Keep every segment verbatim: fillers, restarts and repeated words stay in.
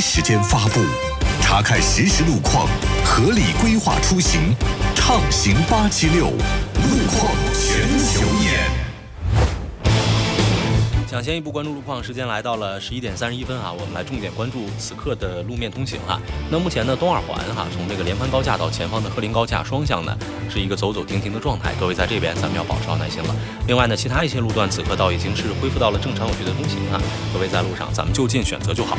时间发布，查看实时路况，合理规划出行，畅行八七六，路况全球眼。 抢先一步关注路况，时间来到了十一点三十一分啊，我们来重点关注此刻的路面通行哈。那目前呢，东二环哈，从这个连番高架到前方的鹤林高架双向呢，是一个走走停停的状态。各位在这边咱们要保持好耐心了。另外呢，其他一些路段此刻倒已经是恢复到了正常有序的通行哈。各位在路上咱们就近选择就好。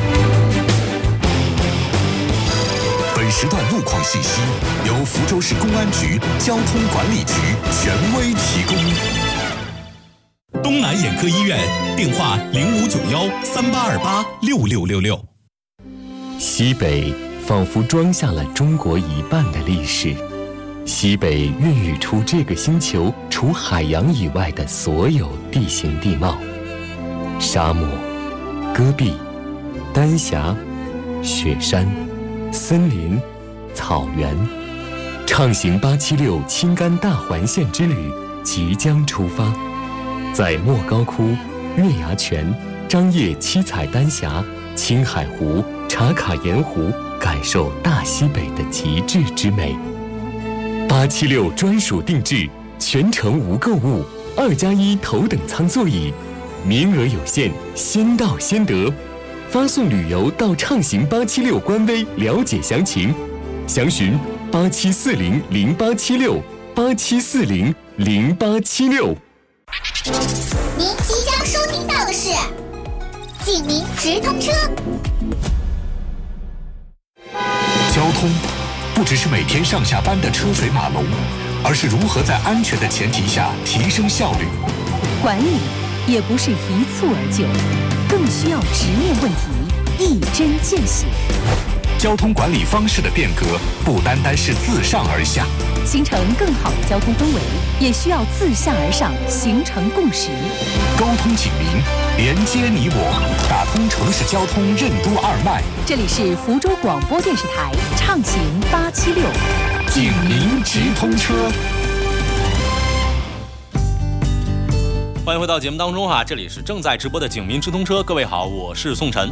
本时段路况信息由福州市公安局交通管理局权威提供。 东南眼科医院电话零五九幺三八二八六六六六。 西北仿佛装下了中国一半的历史，西北孕育出这个星球除海洋以外的所有地形地貌：沙漠、戈壁、丹霞、雪山、森林、草原。畅行八七六青甘大环线之旅即将出发。在莫高窟、月牙泉、张掖七彩丹霞、青海湖、茶卡盐湖，感受大西北的极致之美。八七六专属定制，全程无购物，二加一头等舱座椅，名额有限，先到先得。发送旅游到畅行八七六官微了解详情，详询八七四零零八七六八七四零零八七六。 您即将收听到的是警民直通车。 交通不只是每天上下班的车水马龙，而是如何在安全的前提下提升效率。 管理也不是一蹴而就，更需要直面问题，一针见血。 交通管理方式的变革不单单是自上而下， 形成更好的交通氛围，也需要自下而上形成共识。 沟通警民，连接你我，打通城市交通任督二脉。 这里是福州广播电视台畅行八七六警民直通车。 欢迎回到节目当中哈，这里是正在直播的警民直通车。各位好，我是宋晨。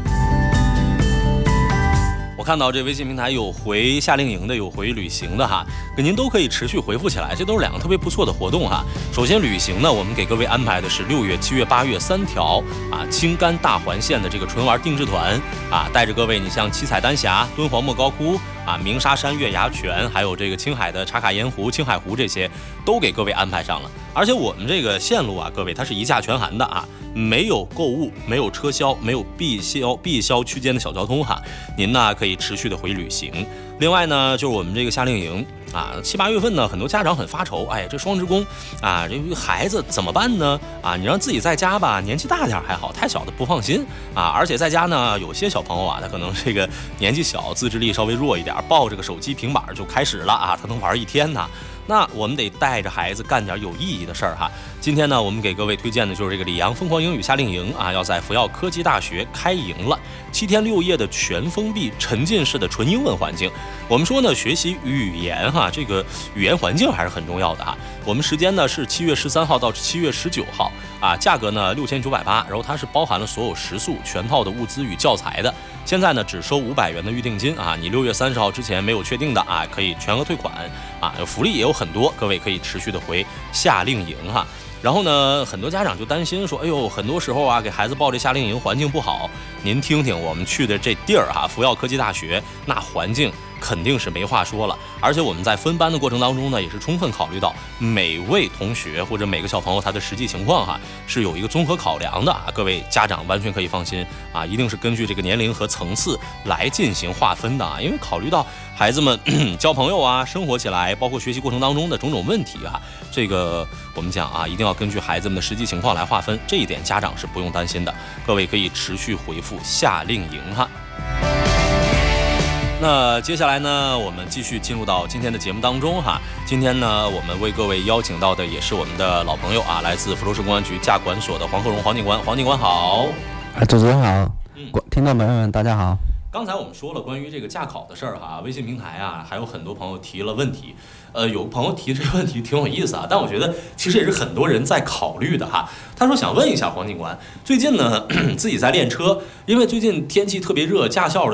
我看到这微信平台有回夏令营的，有回旅行的哈，给您都可以持续回复起来，这都是两个特别不错的活动哈。首先旅行呢，我们给各位安排的是六月、七月、八月三条啊青甘大环线的这个纯玩定制团啊，带着各位你像七彩丹霞、敦煌莫高窟啊、鸣沙山、月牙泉，还有这个青海的茶卡盐湖、青海湖，这些都给各位安排上了。而且我们这个线路啊，各位它是一价全含的啊，没有购物，没有车销，没有必销必销区间的小交通哈。您呢可以持续的回旅行。另外呢，就是我们这个夏令营啊，七八月份呢，很多家长很发愁，哎，这双职工啊，这个孩子怎么办呢？啊，你让自己在家吧，年纪大点还好，太小的不放心啊。而且在家呢，有些小朋友啊，他可能这个年纪小，自制力稍微弱一点，抱着个手机、平板就开始了啊，他能玩一天呢。那我们得带着孩子干点有意义的事儿哈。今天呢，我们给各位推荐的就是这个里昂疯狂英语夏令营啊，要在福耀科技大学开营了，七天六夜的全封闭沉浸式的纯英文环境。我们说呢，学习语言哈，这个语言环境还是很重要的哈。我们时间呢是七月十三号到七月十九号啊，价格呢六千九百八，然后它是包含了所有食宿、全套的物资与教材的。现在呢只收五百元的预定金啊，你六月三十号之前没有确定的啊，可以全额退款啊，福利也有很多，各位可以持续的回夏令营哈。然后呢，很多家长就担心说，哎呦，很多时候啊，给孩子报这夏令营环境不好。您听听我们去的这地儿哈，福耀科技大学，那环境肯定是没话说了。而且我们在分班的过程当中呢，也是充分考虑到每位同学或者每个小朋友他的实际情况哈，是有一个综合考量的啊。各位家长完全可以放心啊，一定是根据这个年龄和层次来进行划分的啊，因为考虑到孩子们交朋友啊，生活起来，包括学习过程当中的种种问题哈，这个我们讲啊，一定要根据孩子们的实际情况来划分，这一点家长是不用担心的。各位可以持续回复夏令营哈。那接下来呢，我们继续进入到今天的节目当中哈。今天呢，我们为各位邀请到的也是我们的老朋友啊，来自福州市公安局驾管所的黄鹤荣黄警官。黄警官好。 啊，主持人好， 嗯， 听众朋友们大家好。 刚才我们说了关于这个驾考的事儿哈，微信平台啊，还有很多朋友提了问题。呃，有朋友提这个问题挺有意思啊，但我觉得其实也是很多人在考虑的哈。他说想问一下黄警官，最近呢自己在练车，因为最近天气特别热，驾校